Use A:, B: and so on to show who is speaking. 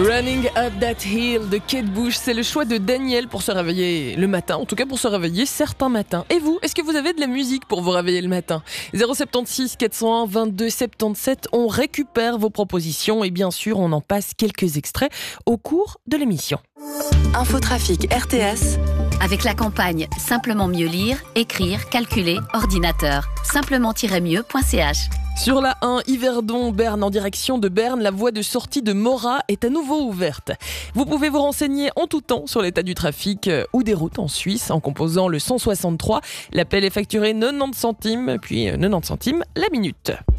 A: Running Up That Hill de Kate Bush, c'est le choix de Daniel pour se réveiller le matin, en tout cas pour se réveiller certains matins. Et vous, est-ce que vous avez de la musique pour vous réveiller le matin ? 076 401 22 77, on récupère vos propositions et bien sûr on en passe quelques extraits au cours de l'émission.
B: Infotrafic RTS.
C: Avec la campagne Simplement mieux lire, écrire, calculer, ordinateur. Simplement-mieux.ch.
A: Sur la 1, Yverdon-Berne en direction de Berne, la voie de sortie de Morat est à nouveau ouverte. Vous pouvez vous renseigner en tout temps sur l'état du trafic ou des routes en Suisse en composant le 163. L'appel est facturé 90 centimes, puis 90 centimes la minute.